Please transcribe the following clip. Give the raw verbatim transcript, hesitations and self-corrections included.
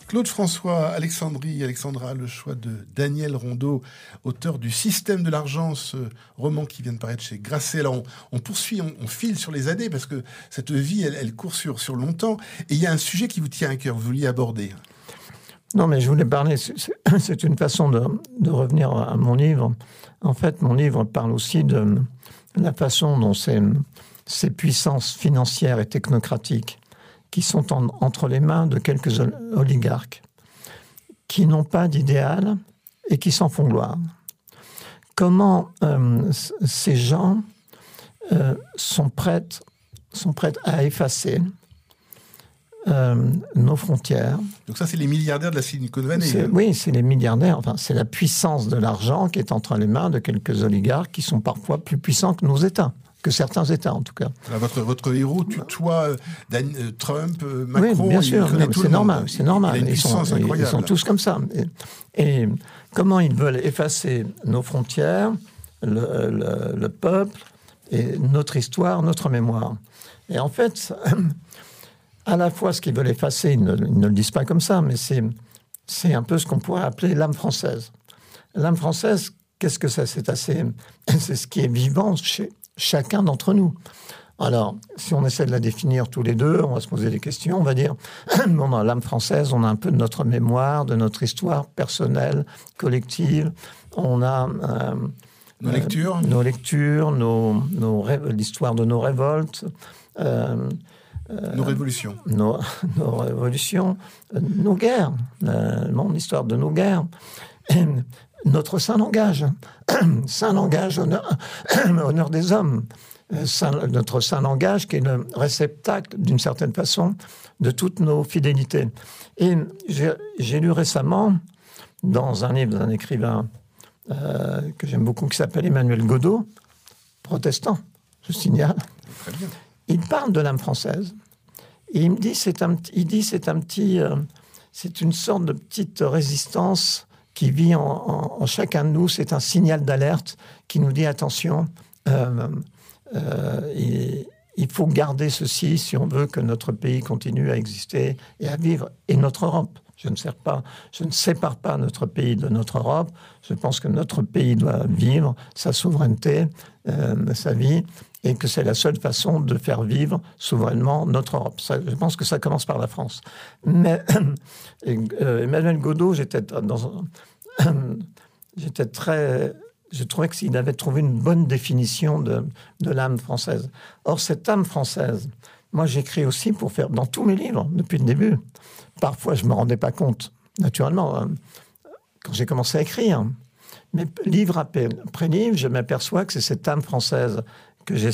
Claude François, Alexandrie, Alexandra, le choix de Daniel Rondeau, auteur du Système de l'argent, ce roman qui vient de paraître chez Grasset. Alors on, on poursuit, on, on file sur les années parce que cette vie, elle, elle court sur, sur longtemps. Et il y a un sujet qui vous tient à cœur, vous vouliez aborder. Non, mais je voulais parler, c'est, c'est une façon de, de revenir à mon livre. En fait, mon livre parle aussi de la façon dont ces, ces puissances financières et technocratiques qui sont en, entre les mains de quelques oligarques, qui n'ont pas d'idéal et qui s'en font gloire. Comment euh, c- ces gens euh, sont, prêts, sont prêts à effacer euh, nos frontières. Donc ça, c'est les milliardaires de la Silicon Valley. C'est, oui, c'est les milliardaires. Enfin, c'est la puissance de l'argent qui est entre les mains de quelques oligarques qui sont parfois plus puissants que nos États. Que certains États, en tout cas. Alors votre, votre héros tutoie euh, Dan, euh, Trump, euh, Macron... Oui, bien sûr, non, c'est normal, c'est normal. Il a une ils, sont, incroyable. Ils sont tous comme ça. Et, et comment ils veulent effacer nos frontières, le, le, le peuple, et notre histoire, notre mémoire. Et en fait, à la fois, ce qu'ils veulent effacer, ils ne, ils ne le disent pas comme ça, mais c'est, c'est un peu ce qu'on pourrait appeler l'âme française. L'âme française, qu'est-ce que c'est ? C'est assez, c'est ce qui est vivant chez chacun d'entre nous. Alors, si on essaie de la définir tous les deux, on va se poser des questions, on va dire, bon, dans l'âme française, on a un peu de notre mémoire, de notre histoire personnelle, collective, on a... Euh, nos lectures. Euh, nos lectures, nos, nos ré- l'histoire de nos révoltes, euh, euh, nos révolutions. Nos, nos révolutions, euh, nos guerres, euh, mon histoire de nos guerres. Et, notre saint langage, saint langage, honneur, honneur des hommes, saint, notre saint langage qui est le réceptacle, d'une certaine façon, de toutes nos fidélités. Et j'ai, j'ai lu récemment, dans un livre d'un écrivain euh, que j'aime beaucoup, qui s'appelle Emmanuel Godeau, protestant, je signale, Très bien. Il parle de l'âme française. Et il me dit, c'est un, il dit, c'est un petit, euh, c'est une sorte de petite résistance qui vit en, en, en chacun de nous. C'est un signal d'alerte qui nous dit attention, euh, euh, il, il faut garder ceci si on veut que notre pays continue à exister et à vivre, et notre Europe. Je ne, sers pas, je ne sépare pas notre pays de notre Europe. Je pense que notre pays doit vivre sa souveraineté, euh, sa vie, et que c'est la seule façon de faire vivre souverainement notre Europe. Ça, je pense que ça commence par la France. Mais euh, Emmanuel Godeau, j'étais dans un, j'étais très... Je trouvais qu'il avait trouvé une bonne définition de, de l'âme française. Or, cette âme française, moi, j'écris aussi pour faire, dans tous mes livres, depuis le début. Parfois, je ne me rendais pas compte, naturellement, quand j'ai commencé à écrire. Mais livre après livre, je m'aperçois que c'est cette âme française que j'ai